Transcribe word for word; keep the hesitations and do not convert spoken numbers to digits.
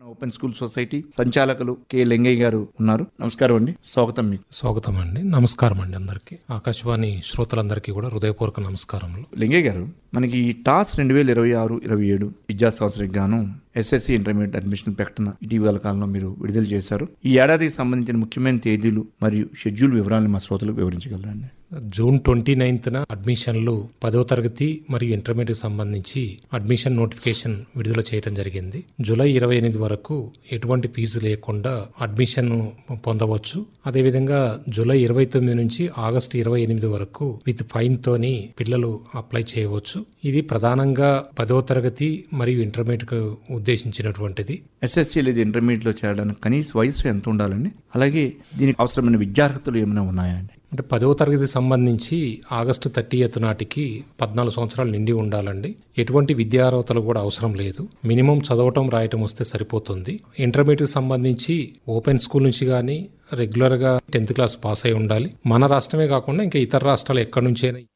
Open school society సంచాలకులు K Lingaiah గారు ఉన్నారు. నమస్కారం అండి, స్వాగతం మీకు. స్వాగతం అండి. నమస్కారం అండి అందరికి, ఆకాశవాణి శ్రోతలందరికీ కూడా హృదయపూర్వక నమస్కారములు. లింగయ్య గారు, మనకి ఈ టాస్ రెండు వేల ఇరవై ఆరు ఇరవై ఏడు విద్యా సంవత్సరానికి గాను ఎస్ఎస్సి ఇంటర్మీడియట్ అడ్మిషన్ ప్రకటన ఇటీవల కాలంలో మీరు విడుదల చేశారు. ఈ ఏడాదికి సంబంధించిన ముఖ్యమైన తేదీలు మరియు షెడ్యూల్ వివరాలను మా శ్రోతలకు వివరించగలరండి? జూన్ ట్వంటీ నైన్త్న అడ్మిషన్లు పదో తరగతి మరియు ఇంటర్మీడియట్ సంబంధించి అడ్మిషన్ నోటిఫికేషన్ విడుదల చేయడం జరిగింది. జూలై ఇరవై ఎనిమిది వరకు ఎటువంటి ఫీజు లేకుండా అడ్మిషన్ పొందవచ్చు. అదేవిధంగా జూలై ఇరవై తొమ్మిది నుంచి ఆగస్టు ఇరవై ఎనిమిది వరకు విత్ ఫైన్ తోని పిల్లలు అప్లై చేయవచ్చు. ఇది ప్రధానంగా పదో తరగతి మరియు ఇంటర్మీడియట్ ఉద్దేశించినటువంటిది. ఎస్ఎస్సి లేదా ఇంటర్మీడియట్ లో చేరడానికి కనీస వయసు ఎంత ఉండాలండి? అలాగే దీనికి అవసరమైన విద్యార్హతలు ఏమైనా ఉన్నాయా అండి? అంటే పదవ తరగతి సంబంధించి ఆగస్టు థర్టీయత్ నాటికి పద్నాలుగు సంవత్సరాలు నిండి ఉండాలండి. ఎటువంటి విద్యార్హతలు కూడా అవసరం లేదు. మినిమం చదవటం రాయటం వస్తే సరిపోతుంది. ఇంటర్మీడియట్ సంబంధించి ఓపెన్ స్కూల్ నుంచి కానీ రెగ్యులర్ గా టెన్త్ క్లాస్ పాస్ అయి ఉండాలి. మన రాష్ట్రమే కాకుండా ఇంకా ఇతర రాష్ట్రాలు ఎక్కడి నుంచైనా